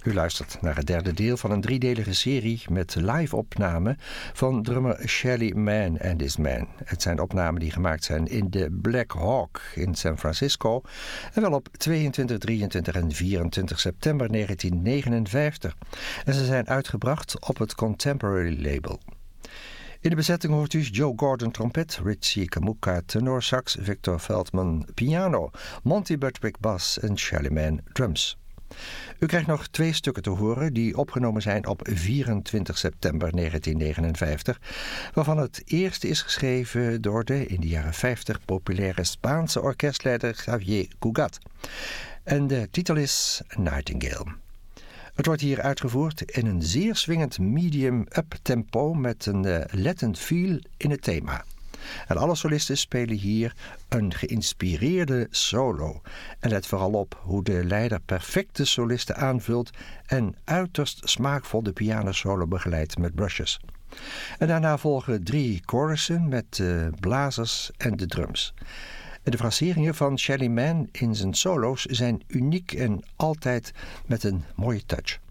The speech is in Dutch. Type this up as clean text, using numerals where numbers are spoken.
U luistert naar het derde deel van een driedelige serie met live-opnamen van drummer Shelly Manne and His Man. Het zijn opnamen die gemaakt zijn in de Black Hawk in San Francisco en wel op 22, 23 en 24 september 1959. En ze zijn uitgebracht op het Contemporary label. In de bezetting hoort u Joe Gordon trompet, Richie Kamuka tenorsax, Victor Veldman piano, Monty Budwig bas en Shelly Manne drums. U krijgt nog 2 stukken te horen die opgenomen zijn op 24 september 1959, waarvan het eerste is geschreven door de in de jaren 50 populaire Spaanse orkestleider Javier Cugat. En de titel is Nightingale. Het wordt hier uitgevoerd in een zeer swingend medium-up tempo met een Latin feel in het thema. En alle solisten spelen hier een geïnspireerde solo. En let vooral op hoe de leider perfect de solisten aanvult en uiterst smaakvol de pianosolo begeleidt met brushes. En daarna volgen 3 chorussen met de blazers en de drums. En de fraseringen van Shelly Manne in zijn solo's zijn uniek en altijd met een mooie touch.